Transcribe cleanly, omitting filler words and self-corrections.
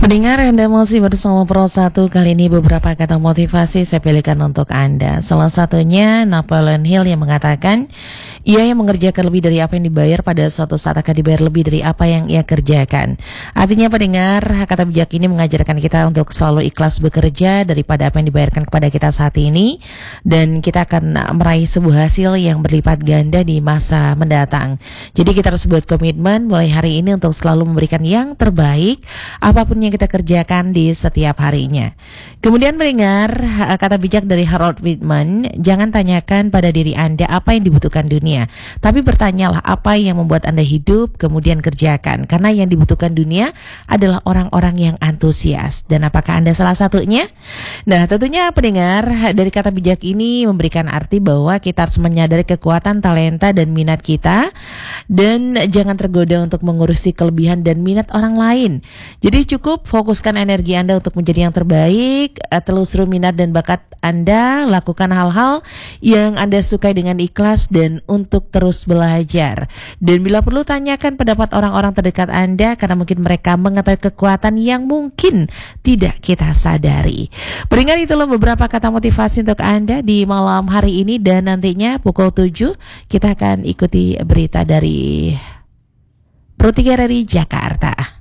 Pendengar, Anda masih bersama Pro 1. Kali ini beberapa kata motivasi saya pilihkan untuk Anda. Salah satunya Napoleon Hill yang mengatakan, ia yang mengerjakan lebih dari apa yang dibayar pada suatu saat akan dibayar lebih dari apa yang ia kerjakan. Artinya pendengar, kata bijak ini mengajarkan kita untuk selalu ikhlas bekerja daripada apa yang dibayarkan kepada kita saat ini. Dan kita akan meraih sebuah hasil yang berlipat ganda di masa mendatang. Jadi kita harus buat komitmen mulai hari ini untuk selalu memberikan yang terbaik apapun yang kita kerjakan di setiap harinya. Kemudian mendengar kata bijak dari Harold Whitman, jangan tanyakan pada diri Anda apa yang dibutuhkan dunia, tapi bertanyalah apa yang membuat Anda hidup, kemudian kerjakan. Karena yang dibutuhkan dunia adalah orang-orang yang antusias. Dan apakah Anda salah satunya? Nah, tentunya pendengar, dari kata bijak ini memberikan arti bahwa kita harus menyadari kekuatan, talenta, dan minat kita, dan jangan tergoda untuk mengurusi kelebihan dan minat orang lain. Jadi cukup fokuskan energi Anda untuk menjadi yang terbaik, telusuri minat dan bakat Anda, lakukan hal-hal yang Anda sukai dengan ikhlas dan untuk terus belajar. Dan bila perlu tanyakan pendapat orang-orang terdekat Anda karena mungkin mereka mengetahui kekuatan yang mungkin tidak kita sadari. Beringat itulah beberapa kata motivasi untuk Anda di malam hari ini, dan nantinya pukul 7 kita akan ikuti berita dari Pro 3 RRI Jakarta.